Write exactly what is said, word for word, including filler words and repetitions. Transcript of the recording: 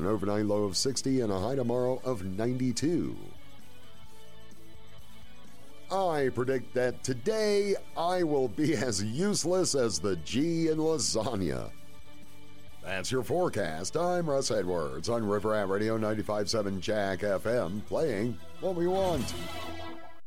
overnight low of sixty and a high tomorrow of ninety-two. I predict that today I will be as useless as the G in lasagna. That's your forecast. I'm Russ Edwards on River Rat Radio ninety-five point seven Jack F M, playing what we want.